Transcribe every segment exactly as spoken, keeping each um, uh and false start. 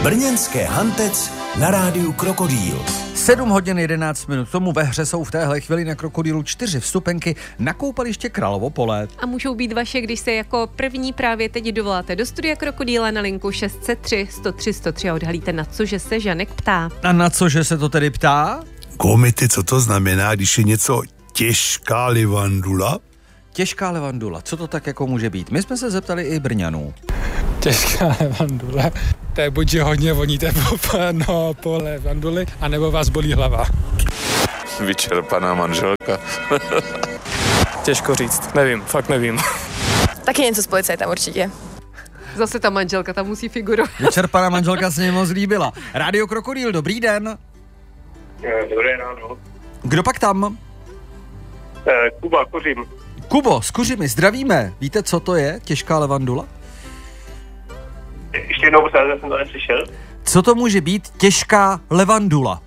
Brněnské Hantec na rádiu Krokodýl. sedm hodin jedenáct minut tomu ve hře jsou v téhle chvíli na Krokodýlu čtyři vstupenky na koupaliště Královo Pole. A můžou být vaše, když se jako první právě teď dovoláte do studia Krokodýla na linku šest set tři sto tři sto tři a odhalíte, na cože se Žanek ptá. A na cože se to tedy ptá? Komity, co to znamená, když je něco těžká levandula? Těžká levandula, co to tak jako může být? My jsme se zeptali i Brňanů. Těžká levandule, to je buď, že hodně voníte po, no, po levanduli, anebo vás bolí hlava. Vyčerpaná manželka. Těžko říct, nevím, fakt nevím. Taky něco s policajtem určitě. Zase ta manželka tam musí figurovat. Vyčerpaná manželka se mě moc líbila. Rádio Krokodýl, dobrý den. Dobré ráno. Kdo pak tam? Eh, Kuba, Kořím. Kubo, s Kuřimi, zdravíme. Víte, co to je těžká levandula? Ještě jednou, protože jsem to neslyšel. Co to může být těžká levandula?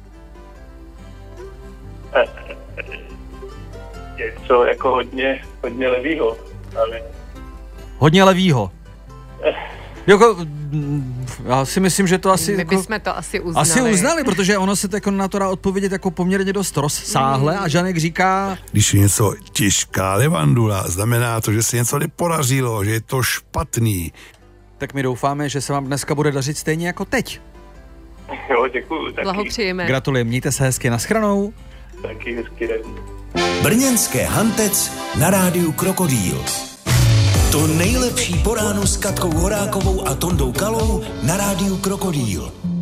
Eh, eh, něco jako hodně, hodně levýho, ale... Hodně levýho. Jako, mm, já si myslím, že to asi... My jako, bychom to asi uznali. Asi uznali, protože ono se jako na to dá odpovědět jako poměrně dost rozsáhle mm. a Žanek říká... Když je něco těžká levandula, znamená to, že se něco nepodařilo, že je to špatný. Tak my doufáme, že se vám dneska bude dařit stejně jako teď. Jo, děkuju. Taky, Blahopřejeme. Gratulujem, mějte se hezky, naschranou. taky hezký den. Brněnské Hantec na rádiu Krokodýl. To nejlepší po ránu s Katkou Horákovou a Tondou Kalou na rádiu Krokodýl.